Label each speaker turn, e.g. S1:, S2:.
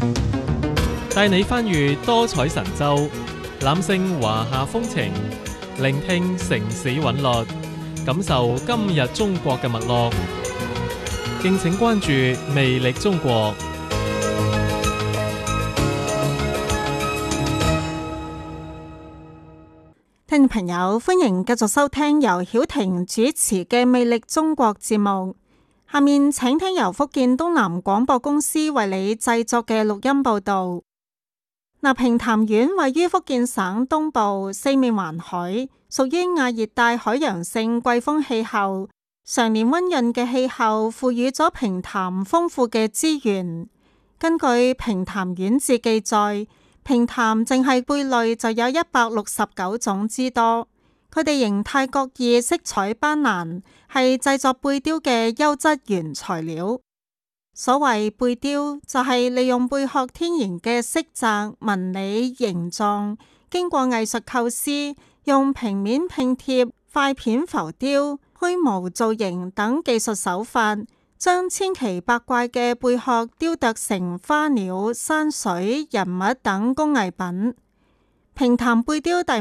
S1: 帶你翻閱多彩神州，攬勝華夏風情，聆聽城市韻律，感受今日中國嘅脈絡。敬請關注魅力中國。
S2: 聽眾朋友，歡迎繼續收聽由曉婷主持嘅魅力中國節目。下面請聽由福建東南廣播公司為你製作嘅錄音報道。平潭縣位於福建省東部，四面環海，屬於亞熱帶海洋性季風氣候，常年溫潤嘅氣候賦予咗平潭豐富嘅資源。根據平潭縣志記載，平潭淨係貝類就有169種之多，佢哋形態各異，色彩斑斕，係製作貝雕嘅優質原材料。所謂貝雕，就係利用貝殼天然嘅色澤、紋理、形狀，經過藝術構思，用平面拼貼、塊片浮雕、虛無造型等技術手法，將千奇百怪嘅貝殼雕琢成花鳥、山水、人物等工藝品。平潭貝雕第